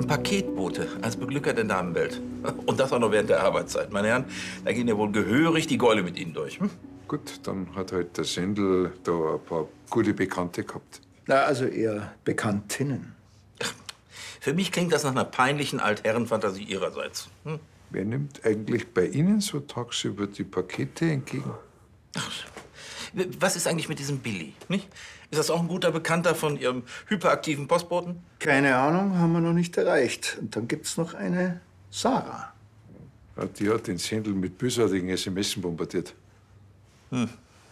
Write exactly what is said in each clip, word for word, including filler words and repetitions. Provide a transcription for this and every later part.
Ein Paketbote als Beglücker der Damenwelt. Und das auch noch während der Arbeitszeit. Meine Herren, da gehen ja wohl gehörig die Gäule mit Ihnen durch. Hm? Gut, dann hat halt der Sendel da ein paar gute Bekannte gehabt. Na, also eher Bekanntinnen. Für mich klingt das nach einer peinlichen Altherrenfantasie Ihrerseits. Hm? Wer nimmt eigentlich bei Ihnen so tagsüber die Pakete entgegen? Ach, was ist eigentlich mit diesem Billy? Nicht? Ist das auch ein guter Bekannter von Ihrem hyperaktiven Postboten? Keine Ahnung, haben wir noch nicht erreicht. Und dann gibt's noch eine Sarah. Ja, die hat den Sendel mit bösartigen S M S bombardiert. Hm.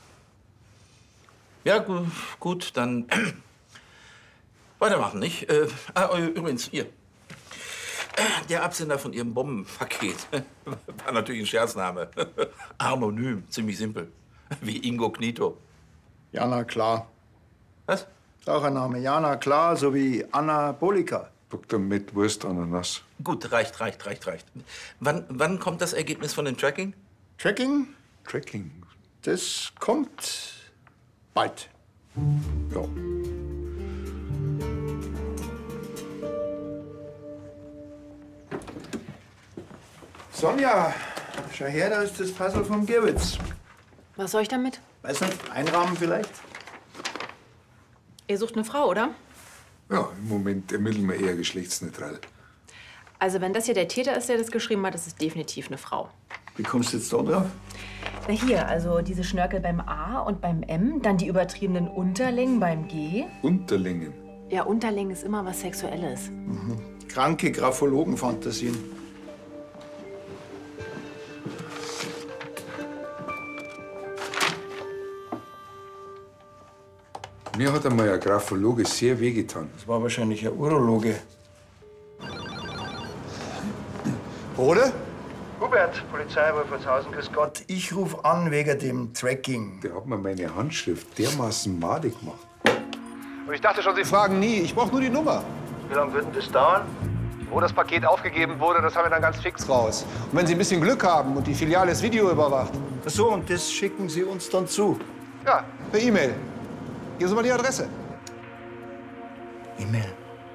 Ja, gu gut, dann weitermachen, nicht? Äh, ah, übrigens, hier. Der Absender von Ihrem Bombenpaket war natürlich ein Scherzname. Anonym, ziemlich simpel. Wie Ingo Knito. Jana Klar. Was? Ist auch ein Name. Jana Klar, so wie Anna Bolika. Doktor Met Wurst Ananas. Gut, reicht, reicht, reicht, reicht. Wann, wann kommt das Ergebnis von dem Tracking? Tracking? Tracking? Das kommt bald. Ja. Sonja, schau her, da ist das Puzzle vom Gewitz. Was soll ich damit? Weiß nicht, einrahmen vielleicht? Ihr sucht eine Frau, oder? Ja, im Moment ermitteln wir eher geschlechtsneutral. Also wenn das hier der Täter ist, der das geschrieben hat, das ist definitiv eine Frau. Wie kommst du jetzt da drauf? Na hier, also diese Schnörkel beim A und beim M, dann die übertriebenen Unterlängen beim G. Unterlängen? Ja, Unterlängen ist immer was Sexuelles. Mhm. Kranke Graphologenfantasien. Mir hat einmal ein Graphologe sehr wehgetan. Das war wahrscheinlich ein Urologe. Rode? Hubert, Polizei Wolfertshausen, grüß Gott. Ich rufe an wegen dem Tracking. Der hat mir meine Handschrift dermaßen madig gemacht. Und ich dachte schon, Sie fragen nie. Ich brauche nur die Nummer. Wie lange wird denn das dauern? Wo das Paket aufgegeben wurde, das haben wir dann ganz fix raus. Und wenn Sie ein bisschen Glück haben und die Filiale das Video überwacht. Ach so, und das schicken Sie uns dann zu? Ja, per E-Mail. Hier ist mal die Adresse. E-Mail.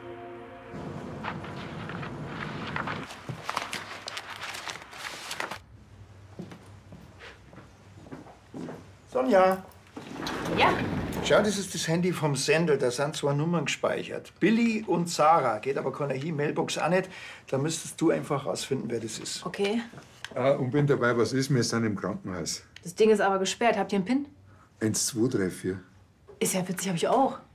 Sonja. Ja? Schau, das ist das Handy vom Sendel. Da sind zwei Nummern gespeichert. Billy und Sarah. Geht aber keiner hin. Mailbox auch nicht. Da müsstest du einfach rausfinden, wer das ist. Okay. Ah, und wenn dabei was ist, wir sind im Krankenhaus. Das Ding ist aber gesperrt. Habt ihr einen PIN? Eins, zwei, drei, vier. Ist ja witzig, hab ich auch.